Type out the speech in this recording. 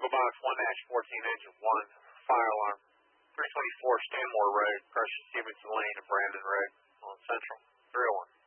Box 1-14 Engine 1, fire alarm. 324 Stanmore Road, Precious Stevenson Lane and Brandon Road on Central. 301.